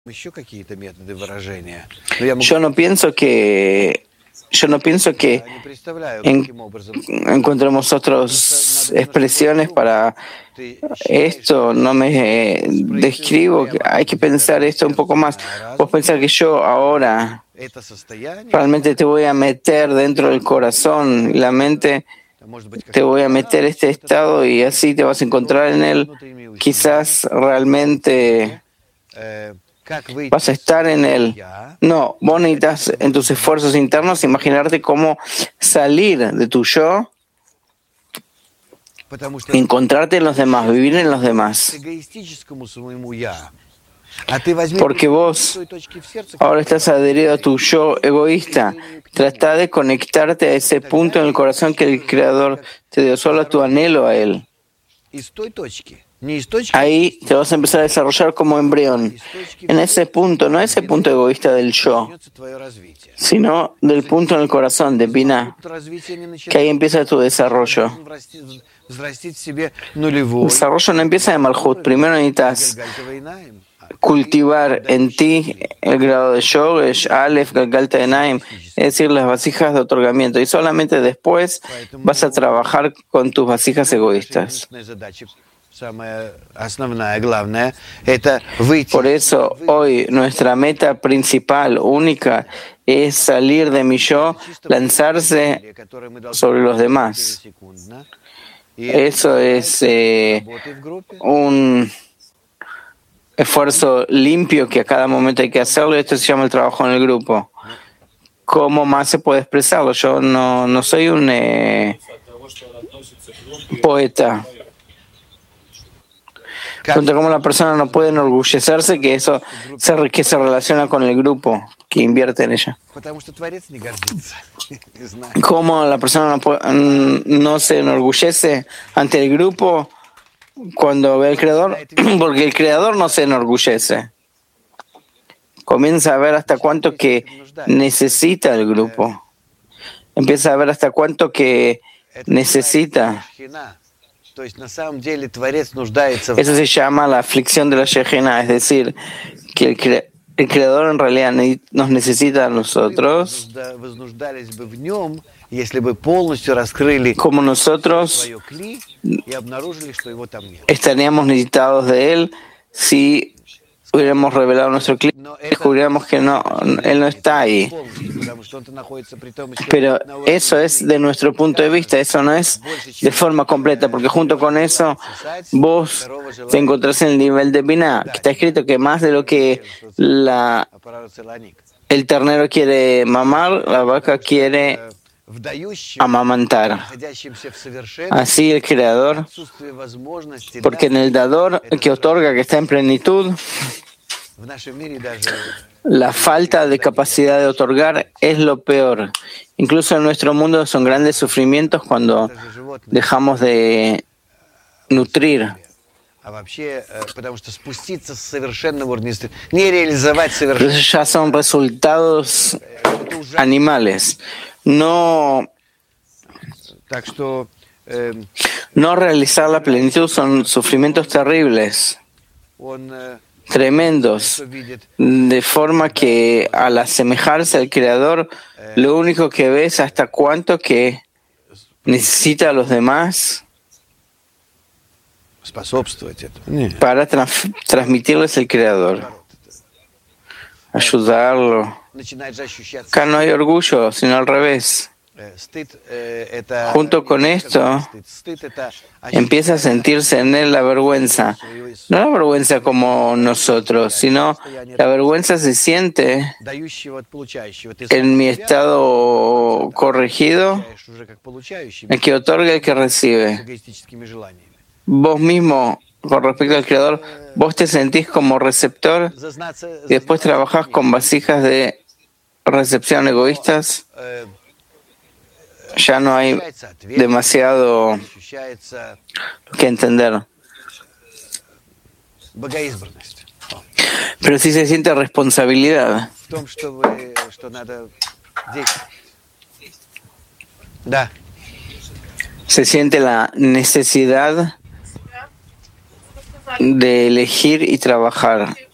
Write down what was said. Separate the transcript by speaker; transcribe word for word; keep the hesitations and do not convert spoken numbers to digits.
Speaker 1: Yo no pienso que yo no pienso que en- encontremos otras expresiones para esto. No me eh, describo. Hay que pensar esto un poco más. Vos pensar que yo ahora realmente te voy a meter dentro del corazón, la mente, te voy a meter este estado y así te vas a encontrar en él. Quizás realmente vas a estar en él. No, vos necesitas en tus esfuerzos internos imaginarte cómo salir de tu yo, encontrarte en los demás, vivir en los demás. Porque vos ahora estás adherido a tu yo egoísta. Trata de conectarte a ese punto en el corazón que el Creador te dio, solo a tu anhelo a Él. Ahí te vas a empezar a desarrollar como embrión. En ese punto, no ese punto egoísta del yo, sino del punto en el corazón, de Binah, que ahí empieza tu desarrollo. El desarrollo no empieza de Malhut. Primero necesitas cultivar en ti el grado de Shoresh, Aleph, Galgalta Enaim, es decir, las vasijas de otorgamiento, y solamente después vas a trabajar con tus vasijas egoístas. Por eso hoy nuestra meta principal, única, es salir de mi yo, lanzarse sobre los demás. Eso es eh, un esfuerzo limpio que a cada momento hay que hacerlo, y esto se llama el trabajo en el grupo. ¿Cómo más se puede expresarlo? Yo no, no soy un eh, poeta. Cuanto como la persona no puede enorgullecerse que eso se, que se relaciona con el grupo, que invierte en ella. ¿Cómo la persona no, puede, no se enorgullece ante el grupo cuando ve al Creador? Porque el Creador no se enorgullece. Comienza a ver hasta cuánto que necesita el grupo. Empieza a ver hasta cuánto que necesita. Eso se llama la aflicción de la Shejina, es decir, que el, cre el Creador en realidad nos necesita a nosotros, como nosotros estaríamos necesitados de Él si hubiéramos revelado nuestro clima y descubriéramos que no, Él no está ahí. Pero eso es de nuestro punto de vista, eso no es de forma completa, porque junto con eso vos te encontrás en el nivel de Binah, que está escrito que más de lo que la, el ternero quiere mamar, la vaca quiere amamantar. Así el Creador, porque en el dador que otorga, que está en plenitud, la falta de capacidad de otorgar es lo peor. Incluso en nuestro mundo son grandes sufrimientos cuando dejamos de nutrir. Pero esos ya son resultados animales. No, no realizar la plenitud son sufrimientos terribles, tremendos, de forma que al asemejarse al Creador, lo único que ve es hasta cuánto que necesita a los demás para tra transmitirles el Creador, ayudarlo. Acá no hay orgullo, sino al revés. Junto con esto, empieza a sentirse en él la vergüenza. No la vergüenza como nosotros, sino la vergüenza se siente en mi estado corregido, el que otorga y el que recibe. Vos mismo, con respecto al Creador, vos te sentís como receptor y después trabajás con vasijas de recepción egoístas. Ya no hay demasiado que entender. Pero sí se siente responsabilidad. Se siente la necesidad de elegir y trabajar.